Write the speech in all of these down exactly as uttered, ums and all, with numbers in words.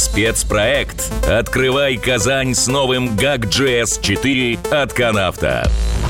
Спецпроект «Открывай Казань с новым гак джи эс четыре от Канавто».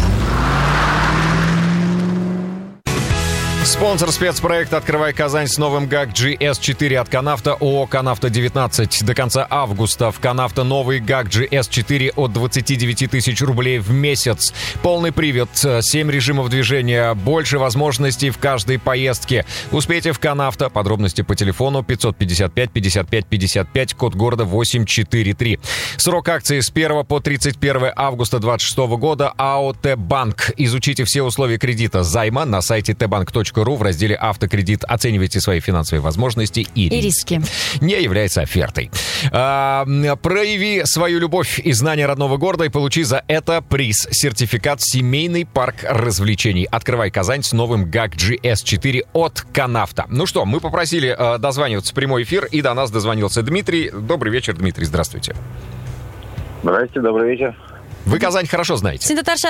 Спонсор спецпроекта «Открывай Казань» с новым гак джи эс четыре от Канавто ООО «Канавто девятнадцать». До конца августа в Канавто новый гак джи эс четыре от двадцать девять тысяч рублей в месяц. Полный привод, семь режимов движения, больше возможностей в каждой поездке. Успейте в Канавто. Подробности по телефону пятьсот пятьдесят пять пятьдесят пять пятьдесят пять, код города восемь четыре три. Срок акции с первого по тридцать первое августа двадцать шестого года. АО «Т-банк». Изучите все условия кредита займа на сайте тэ банк точка ру в разделе «Автокредит». Оценивайте свои финансовые возможности и, и риски. риски. Не является офертой. А, прояви свою любовь и знание родного города и получи за это приз. Сертификат в семейный парк развлечений. «Открывай Казань» с новым гак джи эс четыре от Канавто. Ну что, мы попросили э, дозваниваться в прямой эфир, и до нас дозвонился Дмитрий. Добрый вечер, Дмитрий, здравствуйте. Здравствуйте, добрый вечер. Вы Казань хорошо знаете?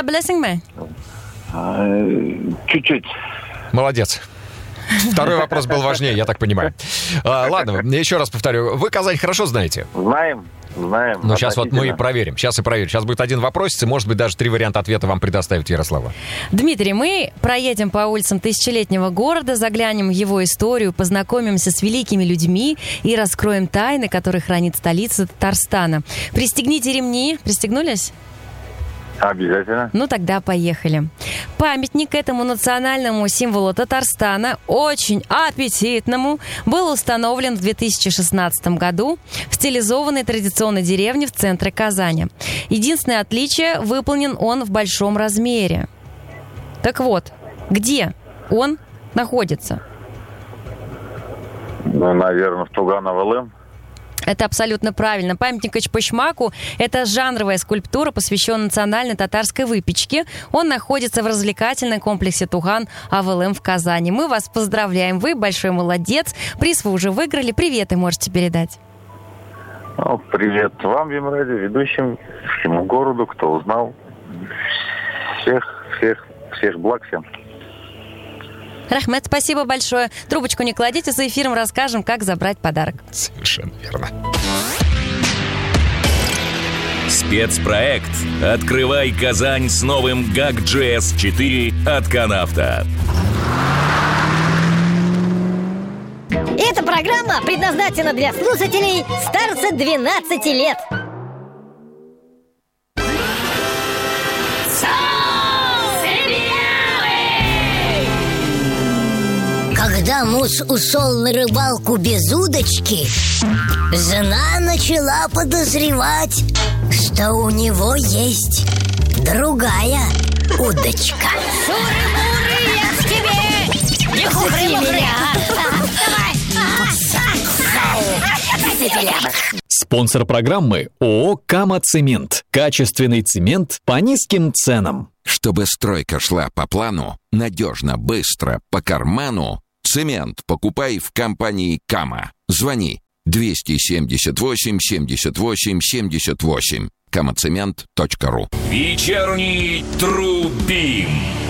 Чуть-чуть. Молодец. Второй вопрос был важнее, я так понимаю. А, ладно, еще раз повторю. Вы Казань хорошо знаете? Знаем, знаем. Ну, сейчас вот мы и проверим. Сейчас и проверим. Сейчас будет один вопрос, и, может быть, даже три варианта ответа вам предоставит Ярослава. Дмитрий, мы проедем по улицам тысячелетнего города, заглянем в его историю, познакомимся с великими людьми и раскроем тайны, которые хранит столица Татарстана. Пристегните ремни. Пристегнулись? Обязательно. Ну, тогда поехали. Памятник этому национальному символу Татарстана, очень аппетитному, был установлен в две тысячи шестнадцатом году в стилизованной традиционной деревне в центре Казани. Единственное отличие – выполнен он в большом размере. Так вот, где он находится? Ну, наверное, в Туганово-Лым. Это абсолютно правильно. Памятник Эчпочмаку – это жанровая скульптура, посвященная национальной татарской выпечке. Он находится в развлекательном комплексе Туган АВЛМ в Казани. Мы вас поздравляем. Вы большой молодец. Приз вы уже выиграли. Привет и можете передать. Ну, привет вам, Вимради, ведущим, всему городу, кто узнал. Всех, всех, всех благ всем. Рахмет, спасибо большое. Трубочку не кладите, за эфиром расскажем, как забрать подарок. Совершенно верно. Спецпроект «Открывай Казань» с новым гак джи эс четыре от Канавто. Эта программа предназначена для слушателей старше двенадцати лет. Когда муж ушел на рыбалку без удочки, жена начала подозревать, что у него есть другая удочка. Шуры-муры, я к тебе! Не хухри меня! Спонсор программы ООО «Кама-Цемент». Качественный цемент по низким ценам. Чтобы стройка шла по плану, надежно, быстро, по карману, цемент покупай в компании «Кама». Звони двести семьдесят восемь семьдесят восемь семьдесят восемь. камацемент точка ру. Вечерний Трубим.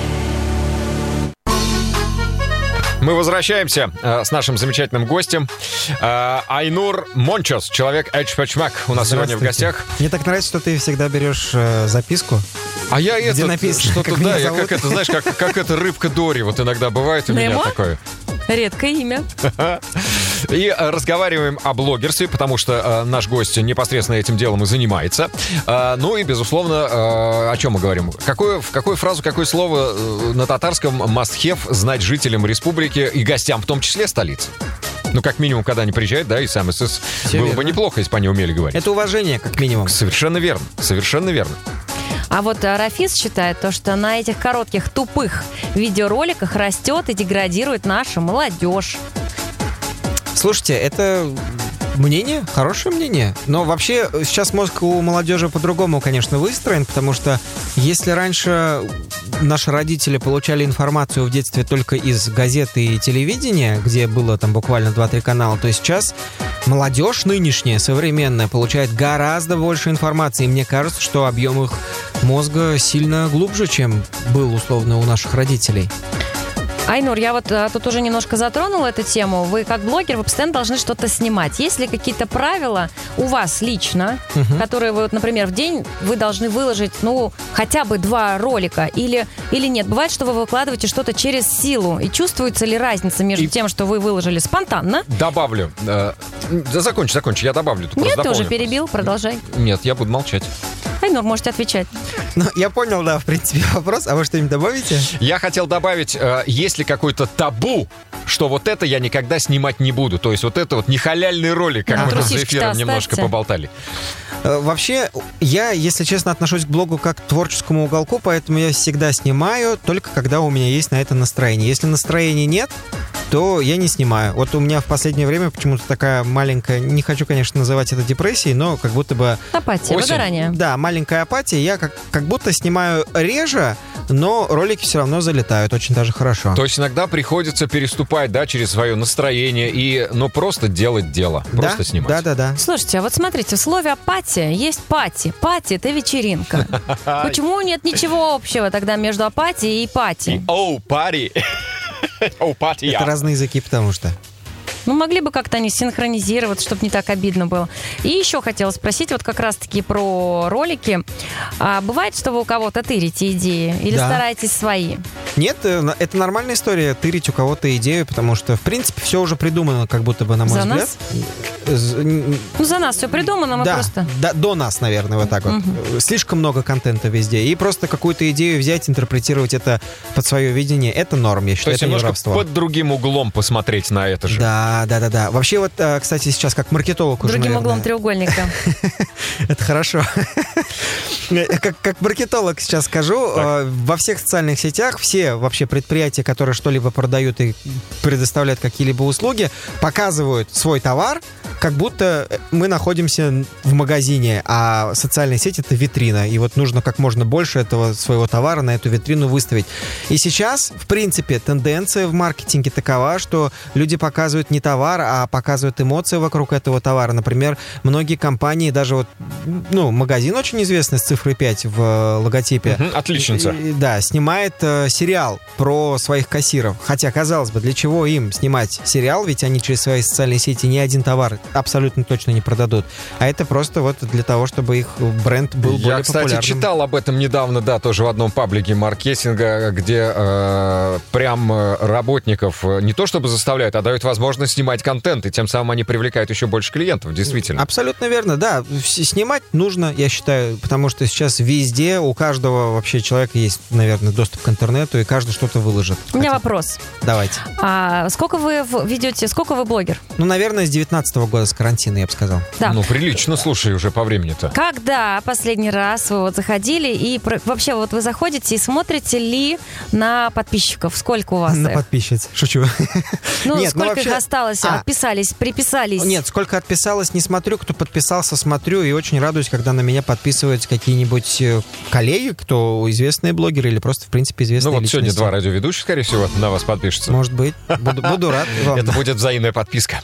Мы возвращаемся э, с нашим замечательным гостем. Э, Айнур Мончос, человек Эчпочмак, у нас сегодня в гостях. Мне так нравится, что ты всегда берешь э, записку. А я где это написано, что-то, как да, меня я зовут. как это, знаешь, как, как это рыбка Дори, вот иногда бывает у меня Немо? такое. Редкое имя. И э, разговариваем о блогерстве, потому что э, наш гость непосредственно этим делом и занимается. Э, ну и, безусловно, э, о чем мы говорим? Какую, в какую фразу, какое слово э, на татарском must have знать жителям республики и гостям, в том числе столицы? Ну, как минимум, когда они приезжают, да, и сам СС. Все было верно. Бы неплохо, если бы они умели говорить. Это уважение, как минимум. Совершенно верно, совершенно верно. А вот Рафис считает то, что на этих коротких тупых видеороликах растет и деградирует наша молодежь. Слушайте, это мнение, хорошее мнение. Но вообще сейчас мозг у молодежи по-другому, конечно, выстроен, потому что если раньше наши родители получали информацию в детстве только из газеты и телевидения, где было там буквально два-три канала, то сейчас молодежь нынешняя, современная, получает гораздо больше информации. И мне кажется, что объем их мозга сильно глубже, чем был условно у наших родителей. Айнур, я вот а, тут уже немножко затронула эту тему. Вы как блогер, вы постоянно должны что-то снимать. Есть ли какие-то правила у вас лично, uh-huh. которые вы, вот, например, в день вы должны выложить, ну, хотя бы два ролика или, или нет? Бывает, что вы выкладываете что-то через силу. И чувствуется ли разница между и... тем, что вы выложили спонтанно? Добавлю. Э, да закончи, закончи, я добавлю. Ты Нет, ты уже перебил, продолжай. Нет, я буду молчать. Айнур, можете отвечать. Ну, я понял, да, в принципе, вопрос. А вы что-нибудь добавите? Я хотел добавить, э, есть ли какой-то табу, что вот это я никогда снимать не буду. То есть вот это вот не халяльный ролик, как а, мы за эфиром немножко поболтали. Вообще, я, если честно, отношусь к блогу как к творческому уголку, поэтому я всегда снимаю, только когда у меня есть на это настроение. Если настроения нет, то я не снимаю. Вот у меня в последнее время почему-то такая маленькая, не хочу, конечно, называть это депрессией, но как будто бы... Апатия, выгорание. Да, маленькая апатия. Я как, как будто снимаю реже, но ролики все равно залетают очень даже хорошо. То есть иногда приходится переступать, да, через свое настроение и, ну, просто делать дело, просто да? снимать. Да, да, да. Слушайте, а вот смотрите, в слове апатия есть пати. Пати — это вечеринка. Почему нет ничего общего тогда между апатией и пати? Оу, пари. Оу, пати. Это разные языки, потому что... Ну, могли бы как-то они синхронизироваться, чтобы не так обидно было. И еще хотела спросить вот как раз-таки про ролики. А бывает, что вы у кого-то тырите идеи? Или да. стараетесь свои? Нет, это нормальная история, тырить у кого-то идею, потому что, в принципе, все уже придумано, как будто бы, на мой за взгляд. За нас? Ну, за нас все придумано, мы да, просто... Да, до нас, наверное, вот так вот. Угу. Слишком много контента везде. И просто какую-то идею взять, интерпретировать это под свое видение, это норм, я считаю, это не воровство. Под другим углом посмотреть на это же. Да. Да, да, да, да. Вообще вот, кстати, сейчас как маркетолог уже, другим наверное... углом треугольника. Это хорошо. Как, как маркетолог сейчас скажу, так. Во всех социальных сетях все вообще предприятия, которые что-либо продают и предоставляют какие-либо услуги, показывают свой товар, как будто мы находимся в магазине, а социальная сеть — это витрина. И вот нужно как можно больше этого своего товара на эту витрину выставить. И сейчас, в принципе, тенденция в маркетинге такова, что люди показывают не товар, а показывают эмоции вокруг этого товара. Например, многие компании, даже вот, ну, магазин очень известный с цифрой пять в логотипе. Угу, отличница. Да, снимает э, сериал про своих кассиров. Хотя, казалось бы, для чего им снимать сериал, ведь они через свои социальные сети ни один товар абсолютно точно не продадут. А это просто вот для того, чтобы их бренд был Я, более кстати, популярным. читал об этом недавно, да, тоже в одном паблике маркетинга, где э, прям работников не то чтобы заставляют, а дают возможность снимать контент, и тем самым они привлекают еще больше клиентов, действительно. Абсолютно верно, да. Снимать нужно, я считаю, потому что сейчас везде у каждого вообще человека есть, наверное, доступ к интернету, и каждый что-то выложит. У меня вопрос. Давайте. А сколько вы ведете, сколько вы блогер? Ну, наверное, с девятнадцатого года, с карантина, я бы сказал. Да. Ну, прилично, слушай, уже по времени-то. Когда последний раз вы вот заходили и про... вообще вот вы заходите и смотрите ли на подписчиков? Сколько у вас На их? подписчиц, шучу. Ну, Нет, сколько ну, вообще... их осталось? А. Отписались, приписались? Нет, сколько отписалось, не смотрю. Кто подписался, смотрю. И очень радуюсь, когда на меня подписываются какие-нибудь коллеги, кто известные блогеры или просто, в принципе, известные Ну, вот личности. сегодня два радиоведущих, скорее всего, на вас подпишутся. Может быть. Буду, буду рад вам. Это будет взаимная подписка.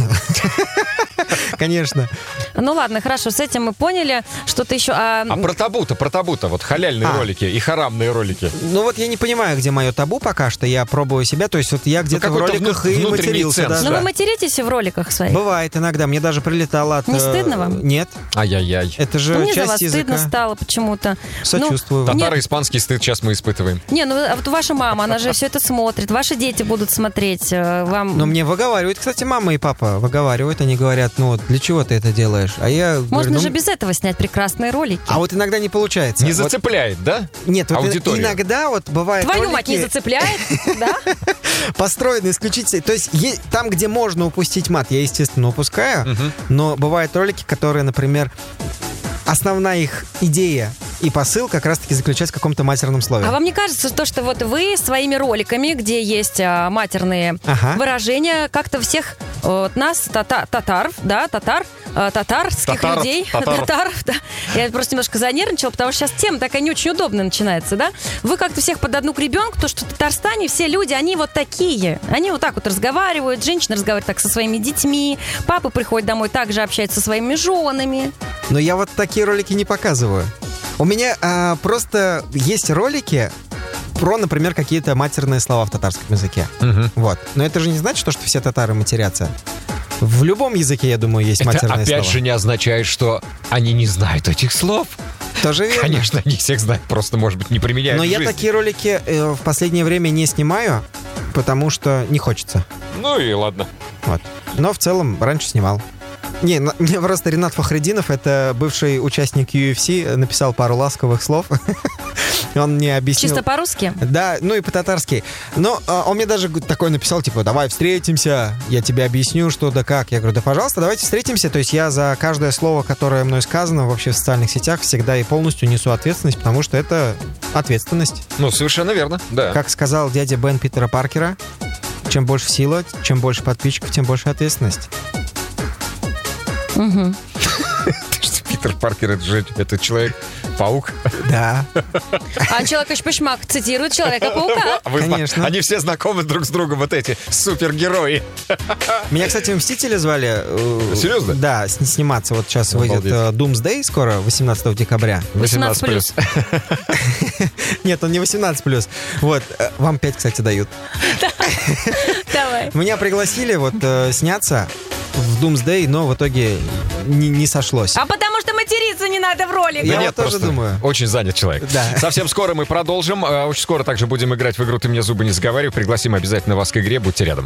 Конечно. Ну ладно, хорошо, с этим мы поняли. Что-то еще... А, а про табу-то, про табу-то, вот халяльные а. ролики и харамные ролики. Ну вот я не понимаю, где мое табу пока что. Я пробую себя, то есть вот я где-то ну, в роликах и матерился. Да. Ну вы материтесь в роликах своих? Бывает иногда, мне даже прилетало от... Не стыдно вам? Нет. Ай-яй-яй. Это же ну, мне часть за вас языка. Стыдно стало почему-то. Сочувствую. Ну, татаро-испанский стыд сейчас мы испытываем. Не, ну вот ваша мама, она же все это смотрит, ваши дети будут смотреть, вам... Но мне выговаривают, кстати, мама и папа выговаривают, они говорят, ну вот для чего ты это делаешь? А я Можно говорю, ну... же без этого снять прекрасные ролики. А вот иногда не получается. Не вот... зацепляет, да? Нет, вот аудиторию. иногда вот бывает Твою ролики... мать не зацепляет, да? Построены исключительно... То есть там, где можно упустить мат, я, естественно, упускаю, но бывают ролики, которые, например, основная их идея и посыл как раз-таки заключается в каком-то матерном слове. А вам не кажется, что, что вот вы своими роликами, где есть а, матерные ага. выражения, как-то всех вот, нас, тата- татар, да, татар, а, татарских Татар, людей, татар. татаров, да. Я просто немножко занервничала, потому что сейчас тема такая не очень удобная начинается, да. Вы как-то всех под одну гребенку, то что в Татарстане все люди, они вот такие. Они вот так вот разговаривают, женщины разговаривают так со своими детьми, папы приходят домой, также общаются со своими женами. Но я вот такие ролики не показываю. У меня а, просто есть ролики, про, например, какие-то матерные слова в татарском языке. Мгм. Вот. Но это же не значит, что все татары матерятся. В любом языке, я думаю, есть Это матерные опять слова. же не означает, что они не знают этих слов. Тоже верно. Конечно, они всех знают, просто, может быть, не применяют Но в я жизни. такие ролики э, в последнее время не снимаю, потому что не хочется. Ну и ладно. Вот. Но в целом раньше снимал. Не, на- мне просто Ренат Фахридинов, это бывший участник ю эф си, написал пару ласковых слов. Он мне объяснил... Чисто по-русски? Да, ну и по-татарски. Но а, он мне даже такой написал, типа, давай встретимся, я тебе объясню, что да как. Я говорю, да пожалуйста, давайте встретимся. То есть я за каждое слово, которое мной сказано вообще в социальных сетях, всегда и полностью несу ответственность, потому что это ответственность. Ну, совершенно верно, да. Как сказал дядя Бен Питера Паркера, чем больше сила, чем больше подписчиков, тем больше ответственность. Мгм. Что Питер Паркер, это же это человек-паук. Да. А Человек-паук цитирует Человека-паука. А вы зна- Конечно. Они все знакомы друг с другом, вот эти супергерои. Меня, кстати, в «Мстители» звали. э, Серьезно? Да, с- сниматься. Вот сейчас Обалдеть. выйдет э, Doomsday скоро, восемнадцатого декабря. восемнадцать плюс. Нет, он не восемнадцать плюс. Вот, э, вам пять, кстати, дают. Давай. Меня пригласили вот э, сняться в Doomsday, но в итоге не, не сошлось. А потому что материться не надо в роликах. Я Да вот нет, тоже просто думаю. очень занят человек. Да. Совсем скоро мы продолжим. Э, Очень скоро также будем играть в игру «Ты мне зубы не заговаривай». Пригласим обязательно вас к игре. Будьте рядом.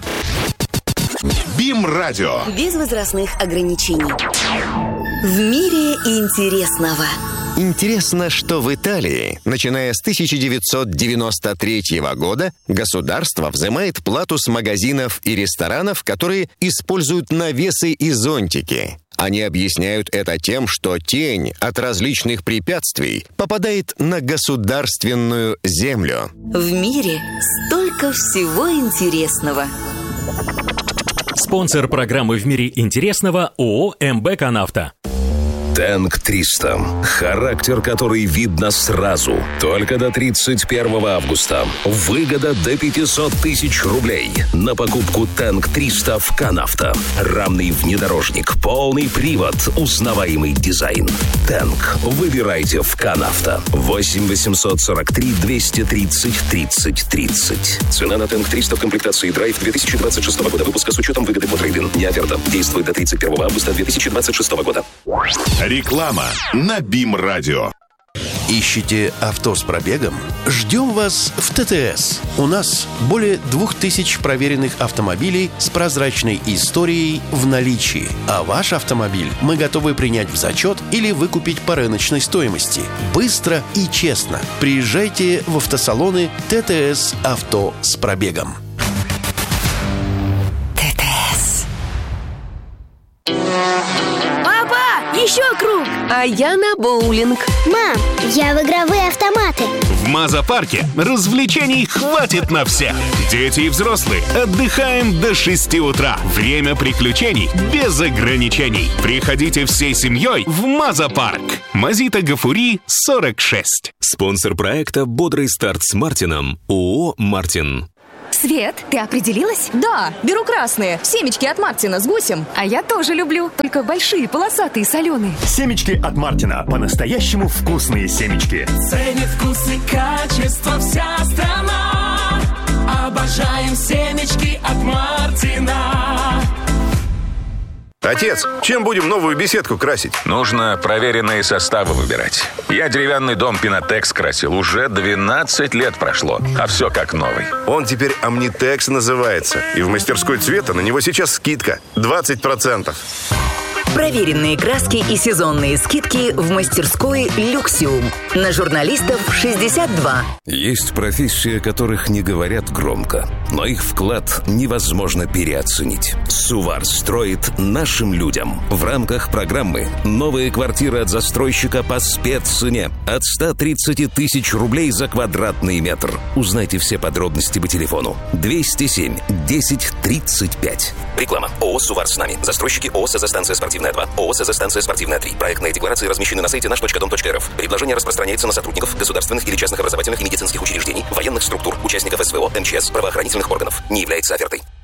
БИМ-радио. Без возрастных ограничений. В мире интересного. Интересно, что в Италии, начиная с тысяча девятьсот девяносто третьего года, государство взимает плату с магазинов и ресторанов, которые используют навесы и зонтики. Они объясняют это тем, что тень от различных препятствий попадает на государственную землю. В мире столько всего интересного. Спонсор программы «В мире интересного» ООО «МБ Канавто». Тэнк триста. Характер, который видно сразу. Только до тридцать первого августа. Выгода до пятьсот тысяч рублей. На покупку Тэнк триста в Канавто. Рамный внедорожник, полный привод, узнаваемый дизайн. Тэнк. Выбирайте в Канавто. восемь восемьсот сорок три двести тридцать тридцать тридцать. Цена на Тэнк триста в комплектации Драйв две тысячи двадцать шестого года выпуска с учетом выгоды по трейд-ин. Не оферта. Действует до тридцать первого августа две тысячи двадцать шестого года. Реклама на БИМ-радио. Ищете авто с пробегом? Ждем вас в ТТС. У нас более двух тысяч проверенных автомобилей с прозрачной историей в наличии. А ваш автомобиль мы готовы принять в зачет или выкупить по рыночной стоимости. Быстро и честно. Приезжайте в автосалоны ТТС «Авто с пробегом». Еще круг! А я на боулинг. Мам, я в игровые автоматы. В Маза-парке развлечений хватит на всех. Дети и взрослые отдыхаем до шести утра. Время приключений без ограничений. Приходите всей семьей в Маза-парк. Мазита Гафури, сорок шесть. Спонсор проекта «Бодрый старт с Мартином» ООО «Мартин». Свет, ты определилась? Да, беру красные. Семечки от Мартина с гусем. А я тоже люблю. Только большие, полосатые, соленые. Семечки от Мартина. По-настоящему вкусные семечки. Ценит вкус и качество вся страна. Обожаем семечки от Мартина. Отец, чем будем новую беседку красить? Нужно проверенные составы выбирать. Я деревянный дом Пинотекс красил. Уже двенадцать лет прошло, а все как новый. Он теперь Omnitex называется. И в мастерской цвета на него сейчас скидка. двадцать процентов. Проверенные краски и сезонные скидки в мастерской «Люксиум». На журналистов шестьдесят два. Есть профессии, о которых не говорят громко, но их вклад невозможно переоценить. Сувар строит нашим людям. В рамках программы «Новые квартиры от застройщика по спеццене» от ста тридцати тысяч рублей за квадратный метр. Узнайте все подробности по телефону двести семь десять тридцать пять. Реклама. ООО «Сувар с нами». Застройщики ООО «СЗ-станция спортивная два», ООО «СЗ-станция спортивная три». Проектные декларации размещены на сайте наш точка дом точка рф. Предложение распространяется на сотрудников государственных или частных образовательных и медицинских учреждений, военных структур, участников СВО, МЧС, правоохранительных органов. Не является офертой.